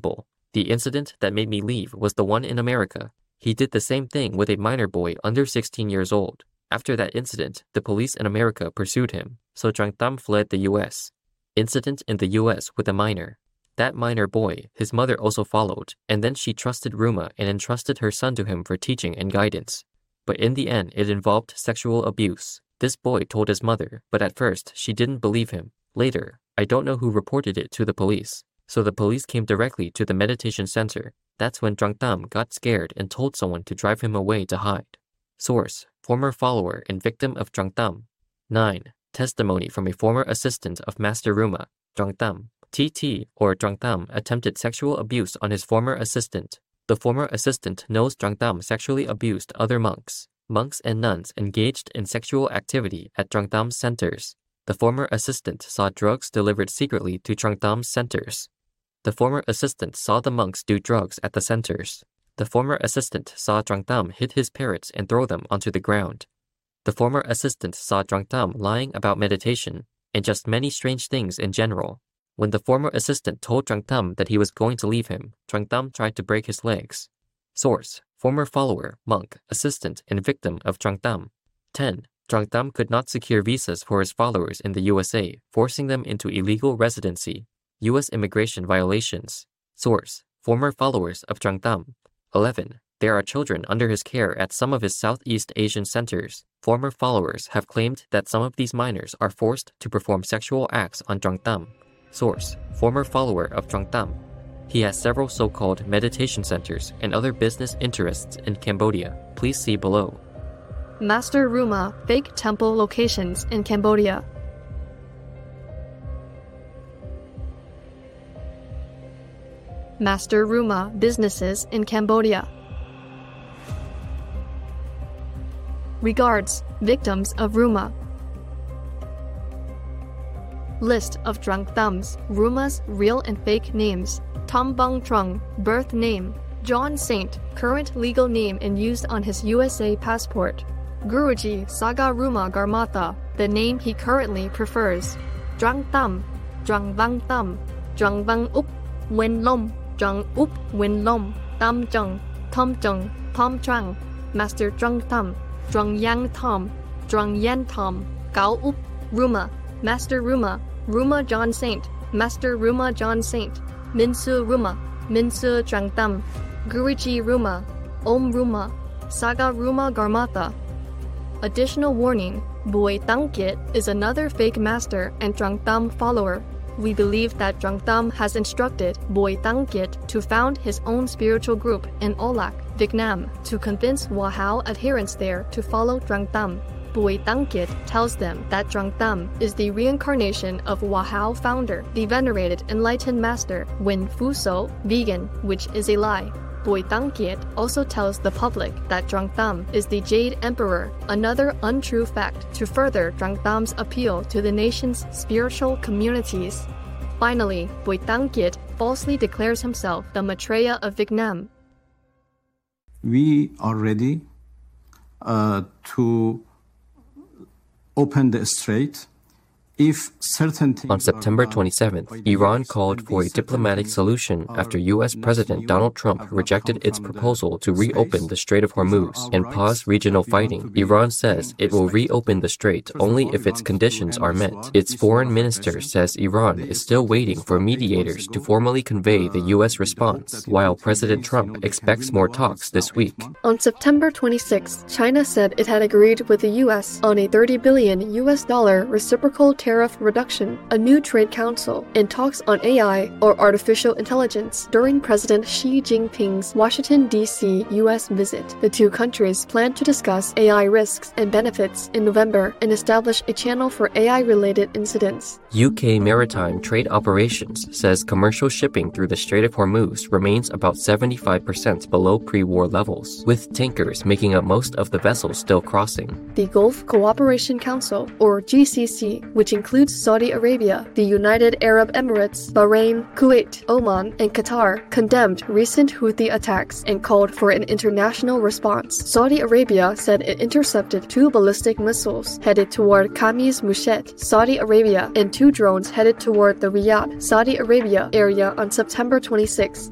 simple. The incident that made me leave was the one in America. He did the same thing with a minor boy under 16 years old. After that incident, the police in America pursued him, so Zhang Tam fled the U.S. Incident in the U.S. with a minor. That minor boy, his mother also followed, and then she trusted Ruma and entrusted her son to him for teaching and guidance. But in the end, it involved sexual abuse. This boy told his mother, but at first, she didn't believe him. Later, I don't know who reported it to the police. So the police came directly to the meditation center. That's when Zhang Tam got scared and told someone to drive him away to hide. Source: former follower and victim of Zhang Tam. 9. Testimony from a former assistant of Master Ruma, Zhang Tam. TT or Zhang Tam attempted sexual abuse on his former assistant. The former assistant knows Zhang Tam sexually abused other monks. Monks and nuns engaged in sexual activity at Zhang Tam's centers. The former assistant saw drugs delivered secretly to Zhang Tam's centers. The former assistant saw the monks do drugs at the centers. The former assistant saw Zhang Tam hit his parrots and throw them onto the ground. The former assistant saw Zhang Tam lying about meditation and just many strange things in general. When the former assistant told Zhang Tam that he was going to leave him, Zhang Tam tried to break his legs. Source: former follower, monk, assistant, and victim of Zhang Tam. 10. Zhang Tam could not secure visas for his followers in the USA, forcing them into illegal residency. U.S. immigration violations. Source: former followers of Zhang Tam. 11. There are children under his care at some of his Southeast Asian centers. Former followers have claimed that some of these minors are forced to perform sexual acts on Zhang Tam. Source: former follower of Zhang Tam. He has several so-called meditation centers and other business interests in Cambodia. Please see below. Master Ruma fake temple locations in Cambodia. Master Ruma businesses in Cambodia. Regards, victims of Ruma. List of Zhang Tam's, Ruma's real and fake names. Tam Bang Trung, birth name. John Saint, current legal name and used on his USA passport. Guruji Saga Ruma Garmatha, the name he currently prefers. Zhang Tam, Zhang Vang Tam, Zhang Vang Up, Wen Lom, Zhang Up Wen Lom, Tam Zhang, Tom Zhang, Tom Trang, Master Zhang Tam, Zhang Yang Tom, Zhang Yan Tom, Gao Up, Ruma, Master Ruma, Ruma John Saint, Master Ruma John Saint, Minsu Ruma, Minsu Zhang Tam, Guruji Ruma, Om Ruma, Saga Ruma Garmatha. Additional warning, Boi Tangkit is another fake master and Zhang Tam follower. We believe that Zhang Tam has instructed Boi Tangkit to found his own spiritual group in Olac, Vietnam, to convince Wahao adherents there to follow Zhang Tam. Boi Tangkit tells them that Zhang Tam is the reincarnation of Wahao founder, the venerated enlightened master Wen Fuso, vegan, which is a lie. Boi Tangkit also tells the public that Zhang Tam is the Jade Emperor, another untrue fact to further Zhang Tam's appeal to the nation's spiritual communities. Finally, Boi Tangkit falsely declares himself the Maitreya of Vietnam. We are ready to open the strait if certain things. On September 27th, Iran called for a diplomatic solution after U.S. President Donald Trump rejected its proposal to reopen the Strait of Hormuz and pause regional fighting. Iran says it will reopen the strait only if its conditions are met. Its foreign minister says Iran is still waiting for mediators to formally convey the U.S. response, while President Trump expects more talks this week. On September 26th, China said it had agreed with the U.S. on a $30 billion reciprocal tariff reduction, a new trade council, in talks on AI or artificial intelligence during President Xi Jinping's Washington, D.C. U.S. visit. The two countries plan to discuss AI risks and benefits in November and establish a channel for AI-related incidents. UK Maritime Trade Operations says commercial shipping through the Strait of Hormuz remains about 75% below pre-war levels, with tankers making up most of the vessels still crossing. The Gulf Cooperation Council, or GCC, which includes Saudi Arabia, the United Arab Emirates, Bahrain, Kuwait, Oman, and Qatar, condemned recent Houthi attacks and called for an international response. Saudi Arabia said it intercepted 2 ballistic missiles headed toward Khamis Mushet, Saudi Arabia, and 2 drones headed toward the Riyadh, Saudi Arabia area on September 26.